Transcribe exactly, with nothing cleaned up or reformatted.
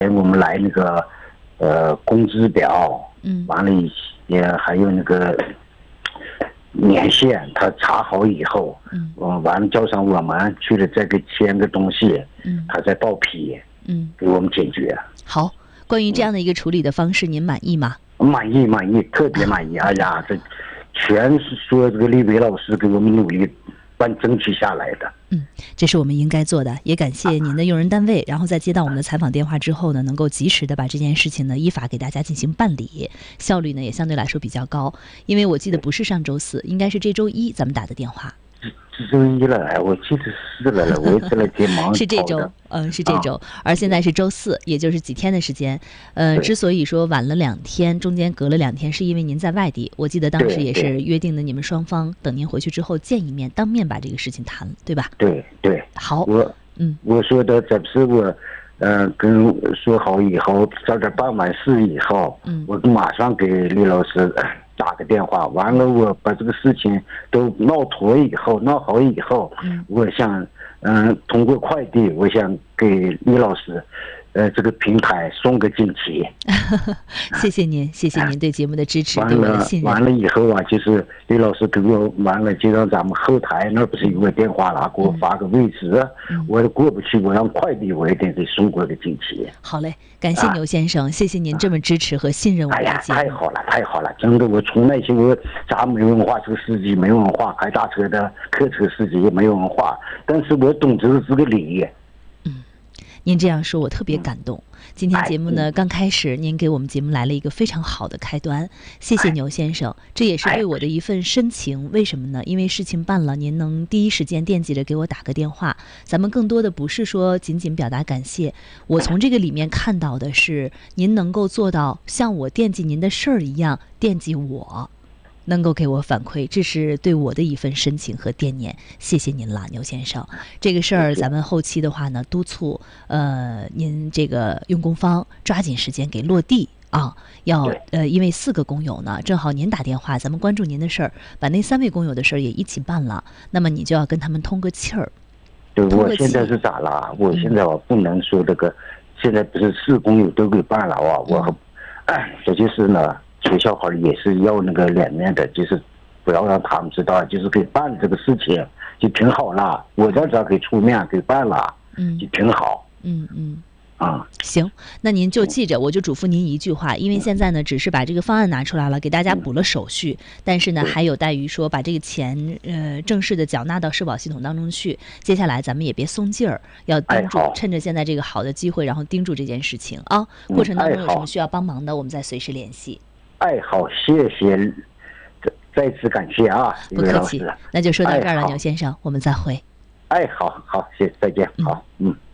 我们来那个呃工资表， 嗯， 完了也还有那个年限，他查好以后， 嗯， 完了叫上我们去了再给签个东西， 嗯， 他再报批， 嗯， 给我们解决。 好，关于这样的一个处理的方式，您满意吗？ 满意，满意，特别满意。哎呀，这全是说这个李伟老师给我们努力办争取下来的。 嗯，这是我们应该做的，也感谢您的用人单位，然后在接到我们的采访电话之后呢，能够及时的把这件事情呢依法给大家进行办理，效率呢也相对来说比较高。因为我记得不是上周四，应该是这周一咱们打的电话。 这周一了，哎，我记得是了了，我一直来挺忙。 是这周，嗯，是这周，啊，而现在是周四，也就是几天的时间。呃，之所以说晚了两天，中间隔了两天，是因为您在外地。我记得当时也是约定的，你们双方等您回去之后见一面，当面把这个事情谈，对吧？ 对对。 好， 我嗯，我说的这是我，呃，跟说好以后，在这办完事以后，嗯，我马上给李老师打个电话，完了我把这个事情都闹妥以后，闹好以后，嗯，我想，嗯、呃，通过快递，我想给李老师，呃，这个平台送个锦旗。 谢谢您，谢谢您对节目的支持，对我的信任。 完了以后啊，就是李老师给我完了，就让咱们后台那不是有个电话了，给我发个位置，嗯、我过不去，我让快递我一定给送过个锦旗。 好嘞，感谢牛先生，啊、谢谢您这么支持和信任我的节目。 哎呀，太好了，太好了！真的，我从那些我咱没文化这个司机没文化，开大车的客车司机也没文化，但是我懂得这个礼。 嗯，您这样说，我特别感动。今天节目呢刚开始，您给我们节目来了一个非常好的开端，谢谢牛先生，这也是对我的一份深情。为什么呢？因为事情办了，您能第一时间惦记着给我打个电话，咱们更多的不是说仅仅表达感谢，我从这个里面看到的是您能够做到像我惦记您的事儿一样惦记我，能够给我反馈，这是对我的一份深情和惦念，谢谢您了，牛先生。这个事儿咱们后期的话呢，督促呃您这个用工方抓紧时间给落地啊，要呃因为四个工友呢，正好您打电话，咱们关注您的事儿，把那三位工友的事儿也一起办了，那么你就要跟他们通个气儿。 对，我现在是咋了？我现在我不能说这个，嗯、现在不是四工友都给办了啊，我，嗯、这就是呢。学校好也是要那个脸面的，就是不要让他们知道，就是给办这个事情就挺好了。我在这给出面给办了，嗯，就挺好。 嗯嗯啊， 行，那您就记着，我就嘱咐您一句话，因为现在呢，只是把这个方案拿出来了，给大家补了手续，但是呢，还有待于说把这个钱呃正式的缴纳到社保系统当中去。接下来咱们也别松劲儿，要盯住，趁着现在这个好的机会，然后盯住这件事情啊。过程当中有什么需要帮忙的，我们再随时联系。 哎，好，谢谢，再次感谢啊， 不客气，那就说到这儿了，牛先生，我们再会。 哎，好好，谢，再见，好，嗯。嗯